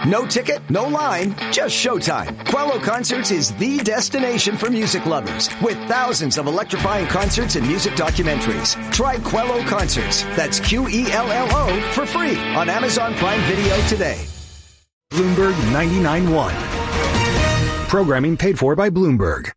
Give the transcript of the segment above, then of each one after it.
No ticket, no line, just showtime. Quello Concerts is the destination for music lovers with thousands of electrifying concerts and music documentaries. Try Quello Concerts, that's Quello, for free on Amazon Prime Video today. Bloomberg 99.1. Programming paid for by Bloomberg.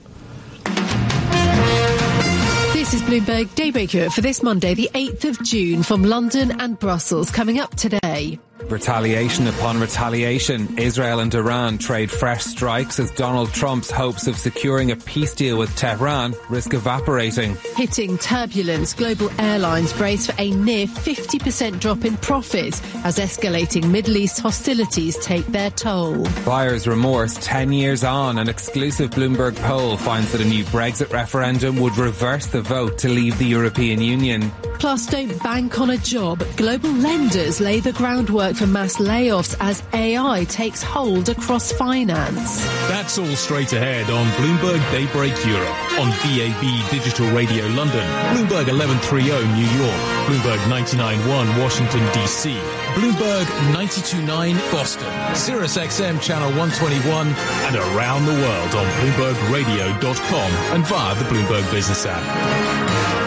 This is Bloomberg Daybreak Europe for this Monday, the 8th of June, from London and Brussels. Coming up today. Retaliation upon retaliation. Israel and Iran trade fresh strikes as Donald Trump's hopes of securing a peace deal with Tehran risk evaporating. Hitting turbulence, global airlines brace for a near 50% drop in profits as escalating Middle East hostilities take their toll. Buyer's remorse 10 years on. An exclusive Bloomberg poll finds that a new Brexit referendum would reverse the vote to leave the European Union. Plus, don't bank on a job. Global lenders lay the groundwork for mass layoffs as AI takes hold across finance. That's all straight ahead on Bloomberg Daybreak Europe, on DAB Digital Radio London, Bloomberg 1130 New York, Bloomberg 99.1 Washington DC, Bloomberg 92.9 Boston, Sirius XM Channel 121, and around the world on BloombergRadio.com and via the Bloomberg Business app.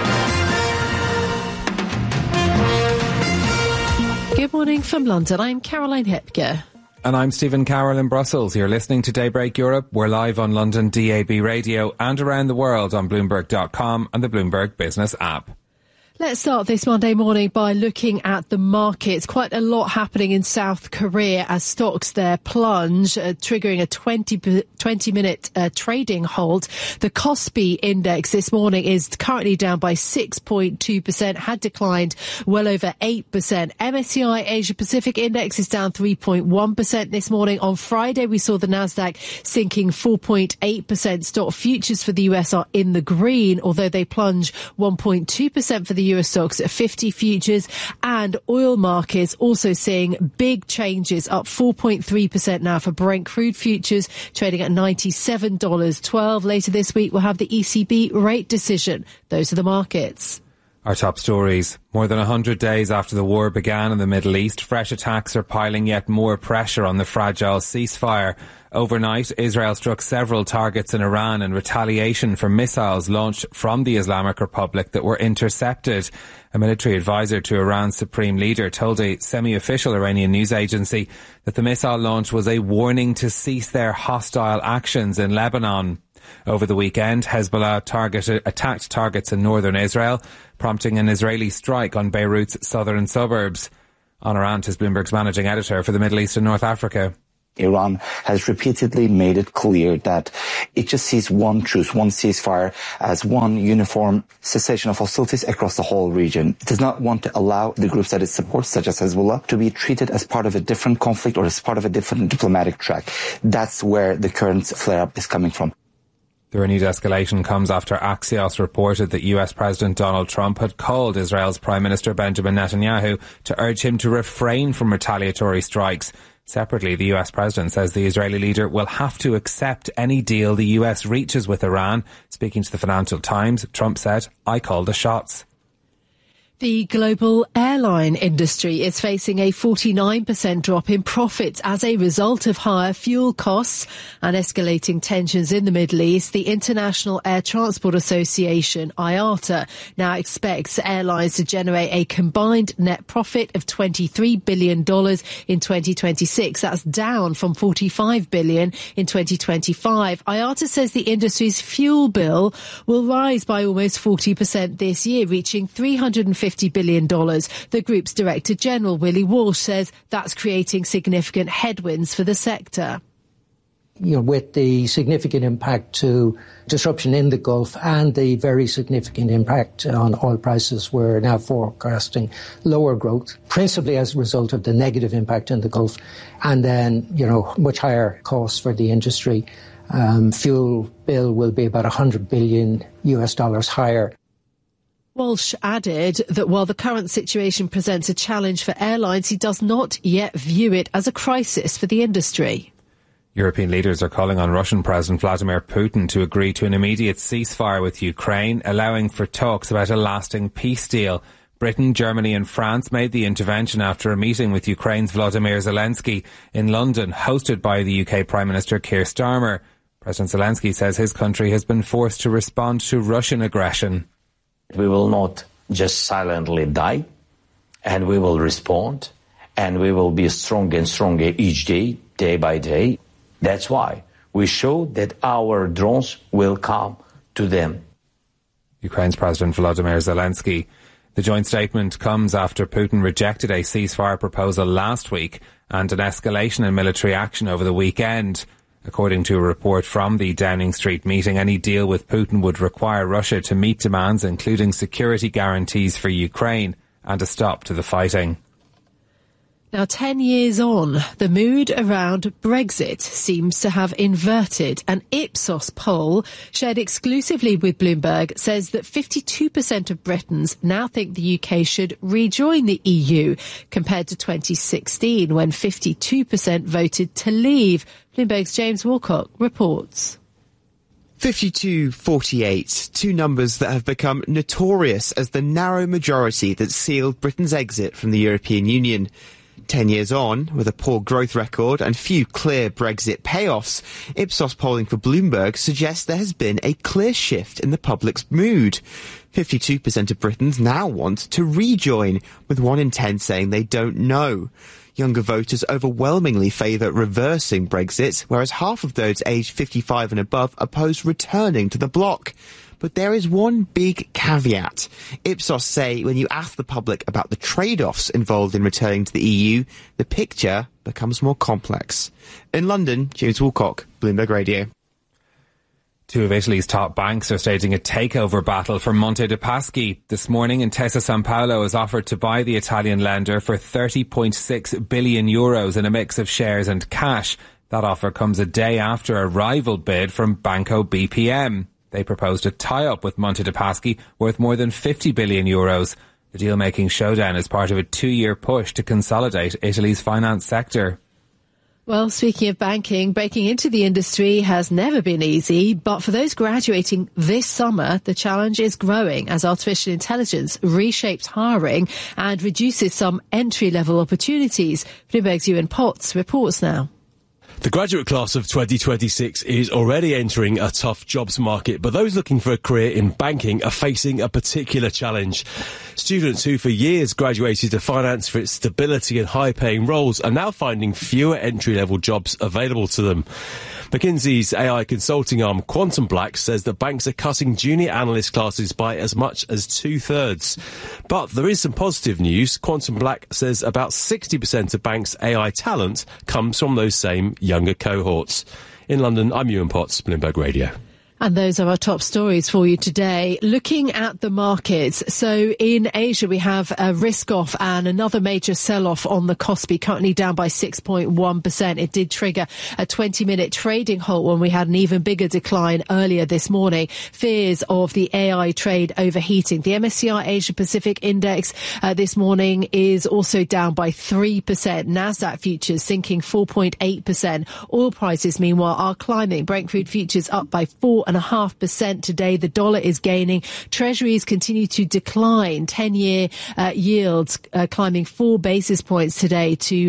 Good morning from London. I'm Caroline Hepker. And I'm Stephen Carroll in Brussels. You're listening to Daybreak Europe. We're live on London DAB Radio and around the world on Bloomberg.com and the Bloomberg Business app. Let's start this Monday morning by looking at the markets. Quite a lot happening in South Korea as stocks there plunge, triggering a 20-minute trading halt. The Kospi index this morning is currently down by 6.2%, had declined well over 8%. MSCI Asia Pacific index is down 3.1% this morning. On Friday, we saw the Nasdaq sinking 4.8%. Stock futures for the US are in the green, although they plunge 1.2% for the Euro stocks at 50 futures, and oil markets also seeing big changes, up 4.3% now for Brent crude futures, trading at $97.12. Later this week, we'll have the ECB rate decision. Those are the markets. Our top stories. More than 100 days after the war began in the Middle East, fresh attacks are piling yet more pressure on the fragile ceasefire. Overnight, Israel struck several targets in Iran in retaliation for missiles launched from the Islamic Republic that were intercepted. A military advisor to Iran's supreme leader told a semi-official Iranian news agency that the missile launch was a warning to cease their hostile actions in Lebanon. Over the weekend, Hezbollah attacked targets in northern Israel, prompting an Israeli strike on Beirut's southern suburbs. Honor Arndt is Bloomberg's managing editor for the Middle East and North Africa. Iran has repeatedly made it clear that it just sees one truce, one ceasefire as one uniform cessation of hostilities across the whole region. It does not want to allow the groups that it supports, such as Hezbollah, to be treated as part of a different conflict or as part of a different diplomatic track. That's where the current flare-up is coming from. The renewed escalation comes after Axios reported that US President Donald Trump had called Israel's Prime Minister Benjamin Netanyahu to urge him to refrain from retaliatory strikes. Separately, the US President says the Israeli leader will have to accept any deal the US reaches with Iran. Speaking to the Financial Times, Trump said, "I call the shots." The global airline industry is facing a 49% drop in profits as a result of higher fuel costs and escalating tensions in the Middle East. The International Air Transport Association, IATA, now expects airlines to generate a combined net profit of $23 billion in 2026. That's down from $45 billion in 2025. IATA says the industry's fuel bill will rise by almost 40% this year, reaching $350 billion. The group's Director General, Willie Walsh, says that's creating significant headwinds for the sector. With the significant impact to disruption in the Gulf and the very significant impact on oil prices, we're now forecasting lower growth, principally as a result of the negative impact in the Gulf, and then, much higher costs for the industry. Fuel bill will be about $100 billion higher. Walsh added that while the current situation presents a challenge for airlines, he does not yet view it as a crisis for the industry. European leaders are calling on Russian President Vladimir Putin to agree to an immediate ceasefire with Ukraine, allowing for talks about a lasting peace deal. Britain, Germany and France made the intervention after a meeting with Ukraine's Volodymyr Zelensky in London, hosted by the UK Prime Minister Keir Starmer. President Zelensky says his country has been forced to respond to Russian aggression. We will not just silently die, and we will respond, and we will be stronger and stronger each day, day by day. That's why we show that our drones will come to them. Ukraine's President Volodymyr Zelensky. The joint statement comes after Putin rejected a ceasefire proposal last week and an escalation in military action over the weekend. According to a report from the Downing Street meeting, any deal with Putin would require Russia to meet demands including security guarantees for Ukraine and a stop to the fighting. Now, 10 years on, the mood around Brexit seems to have inverted. An Ipsos poll shared exclusively with Bloomberg says that 52% of Britons now think the UK should rejoin the EU, compared to 2016, when 52% voted to leave. Bloomberg's James Walcott reports. 52-48, two numbers that have become notorious as the narrow majority that sealed Britain's exit from the European Union. 10 years on, with a poor growth record and few clear Brexit payoffs, Ipsos polling for Bloomberg suggests there has been a clear shift in the public's mood. 52% of Britons now want to rejoin, with 1 in 10 saying they don't know. Younger voters overwhelmingly favour reversing Brexit, whereas half of those aged 55 and above oppose returning to the bloc. But there is one big caveat. Ipsos say when you ask the public about the trade-offs involved in returning to the EU, the picture becomes more complex. In London, James Woolcock, Bloomberg Radio. Two of Italy's top banks are staging a takeover battle for Monte dei Paschi. This morning, Intesa Sanpaolo has offered to buy the Italian lender for €30.6 billion in a mix of shares and cash. That offer comes a day after a rival bid from Banco BPM. They proposed a tie-up with Monte dei Paschi worth more than €50 billion. The deal-making showdown is part of a 2-year push to consolidate Italy's finance sector. Well, speaking of banking, breaking into the industry has never been easy, but for those graduating this summer, the challenge is growing as artificial intelligence reshapes hiring and reduces some entry-level opportunities. Bloomberg's Ewan Potts reports now. The graduate class of 2026 is already entering a tough jobs market, but those looking for a career in banking are facing a particular challenge. Students who for years graduated to finance for its stability and high-paying roles are now finding fewer entry-level jobs available to them. McKinsey's AI consulting arm Quantum Black says that banks are cutting junior analyst classes by as much as 2/3. But there is some positive news. Quantum Black says about 60% of banks' AI talent comes from those same younger cohorts. In London, I'm Ewan Potts, Bloomberg Radio. And those are our top stories for you today. Looking at the markets. So in Asia, we have a risk off and another major sell-off on the Kospi, currently down by 6.1%. It did trigger a 20-minute trading halt when we had an even bigger decline earlier this morning. Fears of the AI trade overheating. The MSCI Asia Pacific Index this morning is also down by 3%. Nasdaq futures sinking 4.8%. Oil prices, meanwhile, are climbing. Brent crude futures up by 4.5% today. The dollar is gaining. Treasuries continue to decline. 10-year yields climbing 4 basis points today to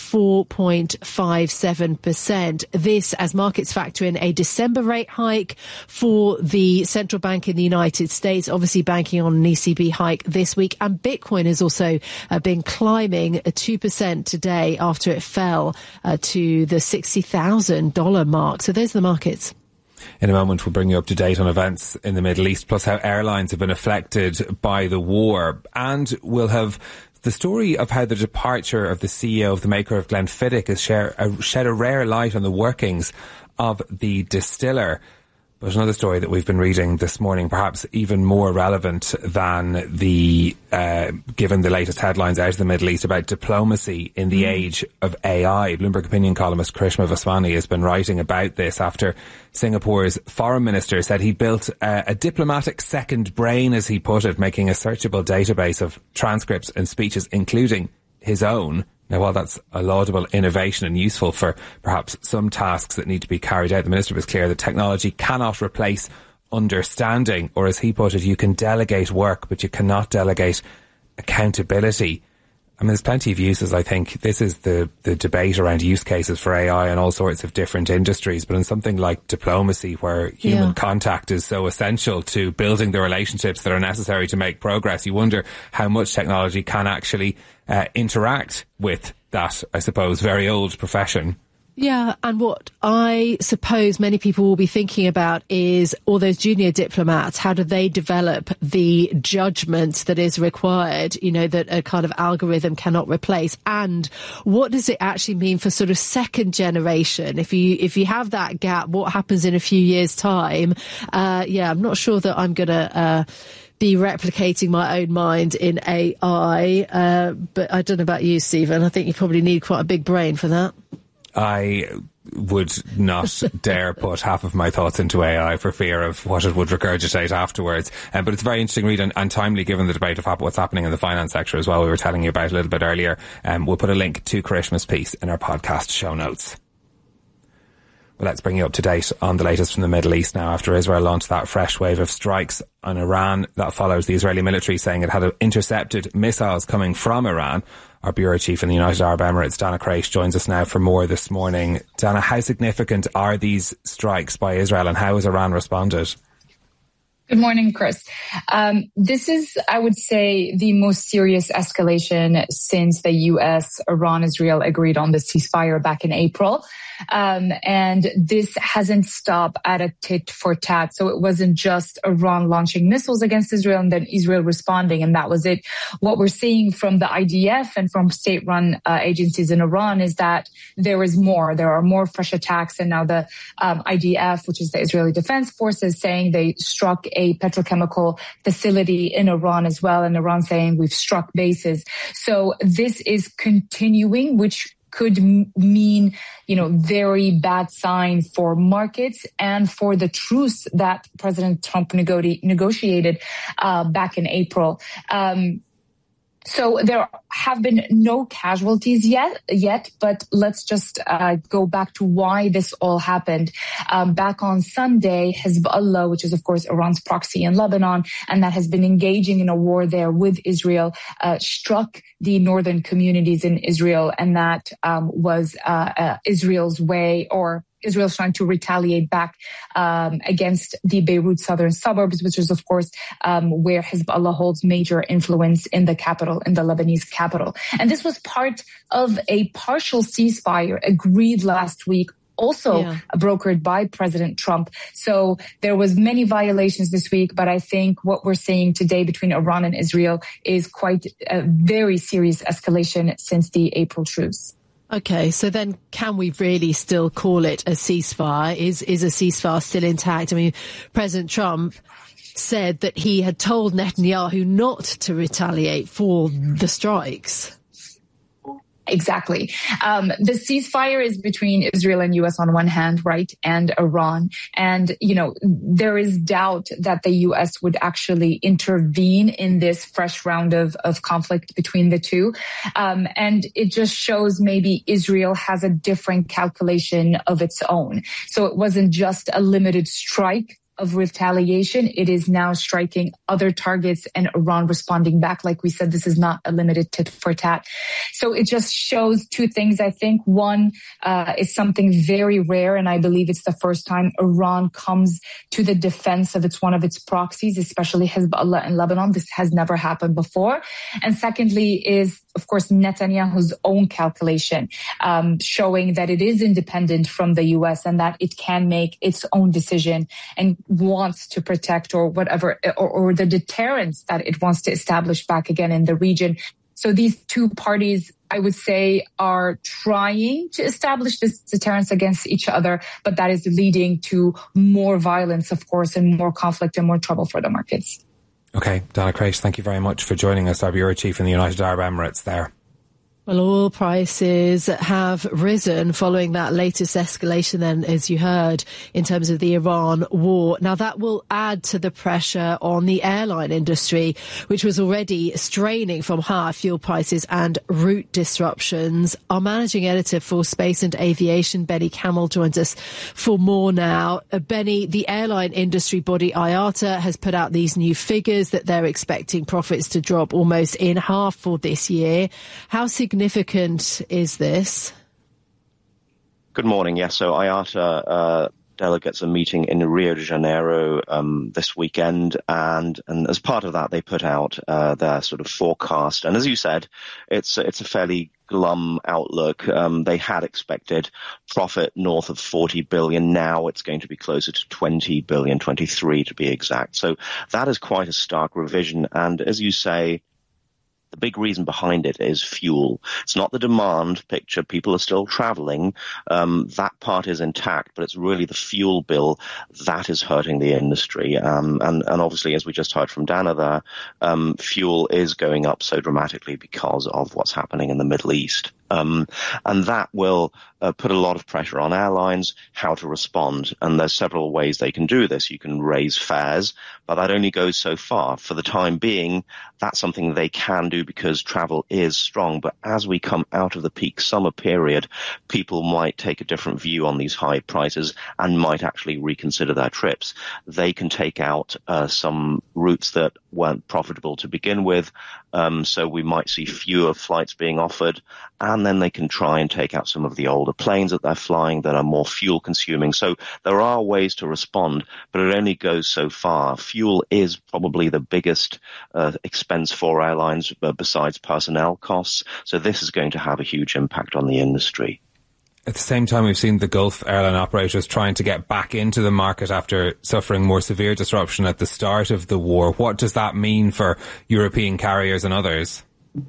4.57%. This as markets factor in a December rate hike for the central bank in the United States, obviously banking on an ECB hike this week. And Bitcoin has also been climbing 2% today after it fell to the $60,000 mark. So there's the markets. In a moment, we'll bring you up to date on events in the Middle East, plus how airlines have been affected by the war. And we'll have the story of how the departure of the CEO of the maker of Glenfiddich has shed a rare light on the workings of the distiller. But another story that we've been reading this morning, perhaps even more relevant than the given the latest headlines out of the Middle East about diplomacy in the age of AI. Bloomberg opinion columnist Karishma Vaswani has been writing about this after Singapore's foreign minister said he built a diplomatic second brain, as he put it, making a searchable database of transcripts and speeches, including his own. Now, while that's a laudable innovation and useful for perhaps some tasks that need to be carried out, the minister was clear that technology cannot replace understanding, or as he put it, you can delegate work, but you cannot delegate accountability. I mean, there's plenty of uses. I think this is the debate around use cases for AI in all sorts of different industries. But in something like diplomacy, where human contact is so essential to building the relationships that are necessary to make progress, you wonder how much technology can actually interact with that, I suppose, very old profession. Yeah, and what I suppose many people will be thinking about is all those junior diplomats. How do they develop the judgment that is required, you know, that a kind of algorithm cannot replace? And what does it actually mean for sort of second generation? If you have that gap, what happens in a few years' time? I'm not sure that I'm going to be replicating my own mind in AI. But I don't know about you, Stephen. I think you probably need quite a big brain for that. I would not dare put half of my thoughts into AI for fear of what it would regurgitate afterwards. But it's a very interesting read and timely given the debate of what's happening in the finance sector as well. We were telling you about a little bit earlier. We'll put a link to Karishma's piece in our podcast show notes. Well, let's bring you up to date on the latest from the Middle East now. After Israel launched that fresh wave of strikes on Iran, that follows the Israeli military saying it had intercepted missiles coming from Iran. Our bureau chief in the United Arab Emirates, Dana Craich, joins us now for more this morning. Dana, how significant are these strikes by Israel and how has Iran responded? Good morning, Chris. This is, I would say, the most serious escalation since the U.S., Iran, Israel agreed on the ceasefire back in April. And this hasn't stopped at a tit for tat. So it wasn't just Iran launching missiles against Israel and then Israel responding, and that was it. What we're seeing from the IDF and from state-run agencies in Iran is that there is more. There are more fresh attacks, and now the IDF, which is the Israeli Defense Forces, saying they struck a petrochemical facility in Iran as well, and Iran saying we've struck bases. So this is continuing, which could mean, very bad sign for markets and for the truce that President Trump negotiated back in April. So there have been no casualties yet, but let's just go back to why this all happened. Back on Sunday, Hezbollah, which is of course Iran's proxy in Lebanon, and that has been engaging in a war there with Israel, struck the northern communities in Israel, and that was Israel's way, or Israel's trying to retaliate back against the Beirut southern suburbs, which is, of course, where Hezbollah holds major influence in the capital, in the Lebanese capital. And this was part of a partial ceasefire agreed last week, also brokered by President Trump. So there was many violations this week, but I think what we're seeing today between Iran and Israel is quite a very serious escalation since the April truce. Okay, so then can we really still call it a ceasefire? Is a ceasefire still intact? I mean, President Trump said that he had told Netanyahu not to retaliate for the strikes. Exactly. The ceasefire is between Israel and U.S. on one hand, right, and Iran. And, there is doubt that the U.S. would actually intervene in this fresh round of conflict between the two. And it just shows maybe Israel has a different calculation of its own. So it wasn't just a limited strike of retaliation. It is now striking other targets and Iran responding back. Like we said, this is not a limited tit for tat. So it just shows two things. I think one is something very rare, and I believe it's the first time Iran comes to the defense of one of its proxies, especially Hezbollah in Lebanon. This has never happened before. And secondly is, of course, Netanyahu's own calculation, showing that it is independent from the U.S. and that it can make its own decision and wants to protect or whatever, or the deterrence that it wants to establish back again in the region. So these two parties, I would say, are trying to establish this deterrence against each other, but that is leading to more violence, of course, and more conflict and more trouble for the markets. Okay, Dana Craich, thank you very much for joining us, our bureau chief in the United Arab Emirates there. Well, oil prices have risen following that latest escalation then, as you heard, in terms of the Iran war. Now, that will add to the pressure on the airline industry, which was already straining from higher fuel prices and route disruptions. Our managing editor for Space and Aviation, Benny Camel, joins us for more now. Benny, the airline industry body IATA has put out these new figures that they're expecting profits to drop almost in half for this year. How significant is this? Good morning. Yes, so IATA delegates are meeting in Rio de Janeiro this weekend, and as part of that, they put out their sort of forecast. And as you said, it's a fairly glum outlook. They had expected profit north of 40 billion. Now it's going to be closer to 20 billion, 23 to be exact. So that is quite a stark revision. And as you say, the big reason behind it is fuel. It's not the demand picture. People are still traveling. That part is intact, but it's really the fuel bill that is hurting the industry. And obviously, as we just heard from Dana there, fuel is going up so dramatically because of what's happening in the Middle East. And that will put a lot of pressure on airlines how to respond. And there's several ways they can do this. You can raise fares, but that only goes so far. For the time being, that's something they can do because travel is strong. But as we come out of the peak summer period, people might take a different view on these high prices and might actually reconsider their trips. They can take out some routes that weren't profitable to begin with. So we might see fewer flights being offered, and then they can try and take out some of the older planes that they're flying that are more fuel consuming. So there are ways to respond, but it only goes so far. Fuel is probably the biggest expense for airlines besides personnel costs. So this is going to have a huge impact on the industry. At the same time, we've seen the Gulf airline operators trying to get back into the market after suffering more severe disruption at the start of the war. What does that mean for European carriers and others?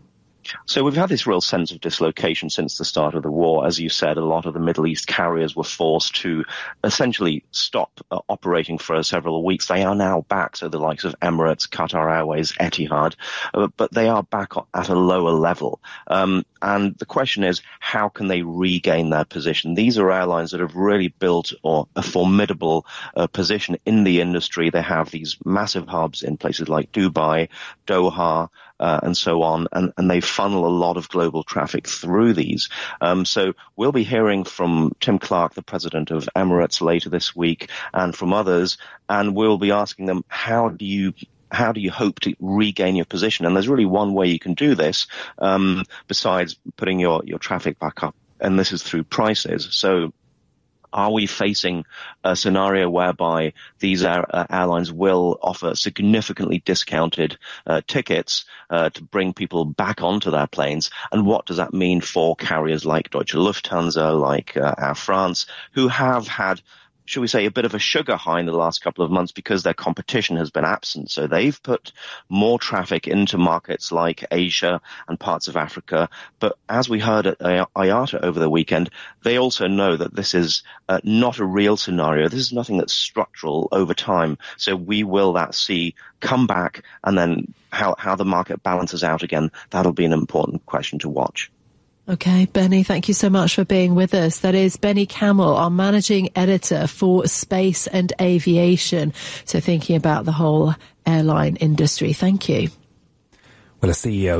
So we've had this real sense of dislocation since the start of the war. As you said, a lot of the Middle East carriers were forced to essentially stop operating for several weeks. They are now back, so the likes of Emirates, Qatar Airways, Etihad, but they are back at a lower level. And the question is, how can they regain their position? These are airlines that have really built a formidable position in the industry. They have these massive hubs in places like Dubai, Doha, and so on, and they funnel a lot of global traffic through these. So we'll be hearing from Tim Clark, the president of Emirates, later this week, and from others, and we'll be asking them, how do you hope to regain your position? And there's really one way you can do this, besides putting your traffic back up, and this is through prices. So are we facing a scenario whereby these airlines will offer significantly discounted tickets to bring people back onto their planes? And what does that mean for carriers like Deutsche Lufthansa, like Air France, who have had, should we say, a bit of a sugar high in the last couple of months because their competition has been absent. So they've put more traffic into markets like Asia and parts of Africa. But as we heard at IATA over the weekend, they also know that this is not a real scenario. This is nothing that's structural over time. So we will see come back, and then how the market balances out again. That'll be an important question to watch. Okay, Benny, thank you so much for being with us. That is Benny Camel, our managing editor for Space and Aviation. So thinking about the whole airline industry. Thank you. Well, a CEO